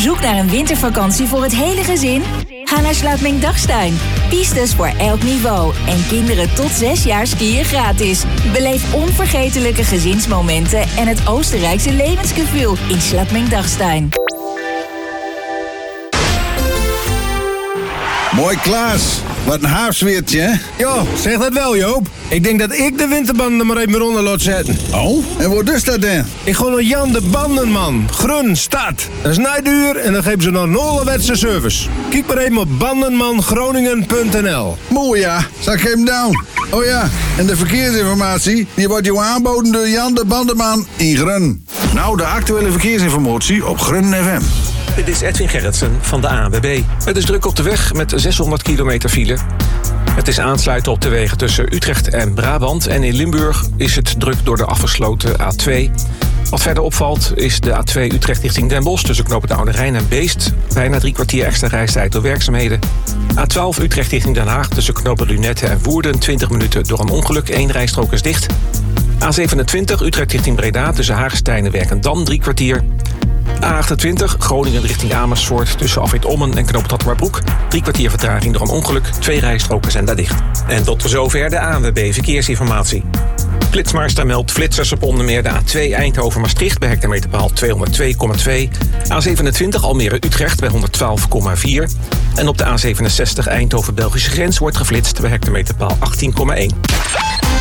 zoek naar een wintervakantie voor het hele gezin? Ga naar Slaapming-Dachstein. Pistes voor elk niveau. En kinderen tot 6 jaar skiën gratis. Beleef onvergetelijke gezinsmomenten en het Oostenrijkse levensgevoel in Slaapming-Dachstein. Mooi Klaas, wat een haafsweertje, hè? Ja, zeg dat wel, Joop. Ik denk dat ik de winterbanden er maar even onder laat zetten. Oh, en wat is dat dan? Ik ga naar Jan de Bandenman, Grun, Stad. Dat is niet duur en dan geven ze nog een ouderwetse service. Kijk maar even op bandenmangroningen.nl. Mooi ja, zal ik hem down. Oh ja, en de verkeersinformatie, die wordt jou aanboden door Jan de Bandenman in Grun. Nou, de actuele verkeersinformatie op Grun FM. Dit is Edwin Gerritsen van de ANWB. Het is druk op de weg met 600 kilometer file. Het is aansluiten op de wegen tussen Utrecht en Brabant. En in Limburg is het druk door de afgesloten A2. Wat verder opvalt is de A2 Utrecht richting Den Bosch... tussen knooppunt Oude Rijn en Beest. Bijna 3 kwartier extra reistijd door werkzaamheden. A12 Utrecht richting Den Haag tussen knooppunt Lunetten en Woerden... 20 minuten door een ongeluk, 1 rijstrook is dicht. A27 Utrecht richting Breda tussen Hagestein en Werkendam 3 kwartier... A28 Groningen richting Amersfoort tussen Afrit Ommen en knooppunt Hattemerbroek. 3 kwartier vertraging door een ongeluk, 2 rijstroken zijn daar dicht. En tot zover de ANWB Verkeersinformatie. Flitsmeister meldt flitsers op onder meer de A2 Eindhoven-Maastricht bij hectometerpaal 202,2. A27 Almere-Utrecht bij 112,4. En op de A67 Eindhoven-Belgische grens wordt geflitst bij hectometerpaal 18,1.